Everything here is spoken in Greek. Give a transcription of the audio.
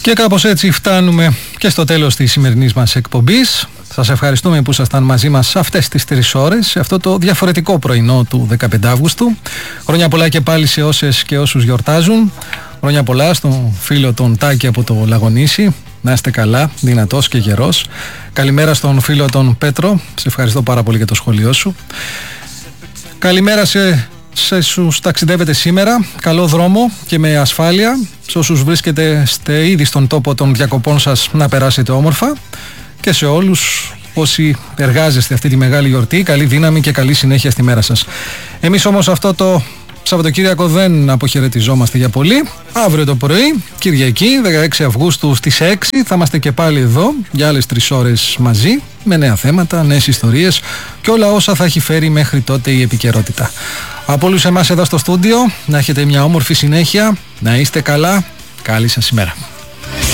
Και κάπως έτσι φτάνουμε και στο τέλος της σημερινής μας εκπομπής. Σας ευχαριστούμε που ήσασταν μαζί μας αυτές τις 3 ώρες, σε αυτό το διαφορετικό πρωινό του 15 Αύγουστου. Χρόνια πολλά και πάλι σε όσες και όσους γιορτάζουν. Χρόνια πολλά στον φίλο τον Τάκη από το Λαγονήσι. Να είστε καλά, δυνατός και γερός. Καλημέρα στον φίλο τον Πέτρο. Σε ευχαριστώ πάρα πολύ για το σχόλιο σου. Καλημέρα σε όσους ταξιδεύετε σήμερα. Καλό δρόμο και με ασφάλεια. Σε όσους βρίσκετε ήδη στον τόπο των διακοπών σας, να περάσετε όμορφα. Και σε όλους όσοι εργάζεστε αυτή τη μεγάλη γιορτή, καλή δύναμη και καλή συνέχεια στη μέρα σας. Εμείς όμως αυτό το Σαββατοκύριακο δεν αποχαιρετιζόμαστε για πολύ. Αύριο το πρωί, Κυριακή, 16 Αυγούστου στις 6, θα είμαστε και πάλι εδώ για άλλες 3 ώρες μαζί, με νέα θέματα, νέες ιστορίες και όλα όσα θα έχει φέρει μέχρι τότε η επικαιρότητα. Από όλους εμάς εδώ στο στούντιο, να έχετε μια όμορφη συνέχεια, να είστε καλά, καλή σας ημέρα.